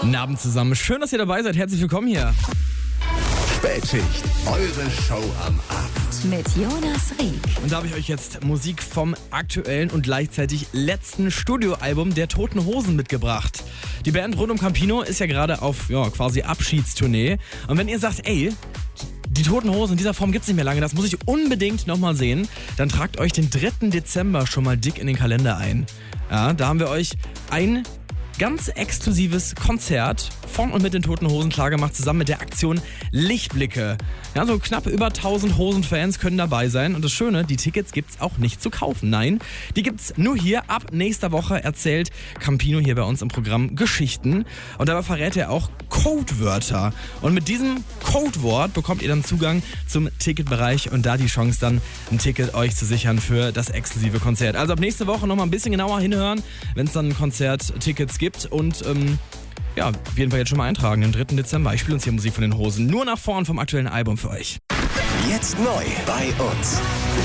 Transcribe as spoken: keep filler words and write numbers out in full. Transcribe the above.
Guten Abend zusammen. Schön, dass ihr dabei seid. Herzlich willkommen hier. Spätschicht, eure Show am Abend. Mit Jonas Rieck. Und da habe ich euch jetzt Musik vom aktuellen und gleichzeitig letzten Studioalbum der Toten Hosen mitgebracht. Die Band rund um Campino ist ja gerade auf ja, quasi Abschiedstournee. Und wenn ihr sagt, ey, die Toten Hosen in dieser Form gibt's nicht mehr lange, das muss ich unbedingt nochmal sehen, dann tragt euch den dritten Dezember schon mal dick in den Kalender ein. Ja, da haben wir euch ein ganz exklusives Konzert von und mit den Toten Hosen klar gemacht, zusammen mit der Aktion Lichtblicke. Ja, so knapp über tausend Hosenfans können dabei sein. Und das Schöne, die Tickets gibt's auch nicht zu kaufen. Nein, die gibt's nur hier. Ab nächster Woche erzählt Campino hier bei uns im Programm Geschichten. Und dabei verrät er auch Codewörter. Und mit diesem Codewort bekommt ihr dann Zugang zum Ticketbereich und da die Chance dann, ein Ticket euch zu sichern für das exklusive Konzert. Also ab nächste Woche nochmal ein bisschen genauer hinhören, wenn es dann Konzerttickets gibt. Und ähm, ja, auf jeden Fall jetzt schon mal eintragen, den dritten Dezember. Ich spiele uns hier Musik von den Hosen. Nur nach vorn vom aktuellen Album für euch. Jetzt neu bei uns.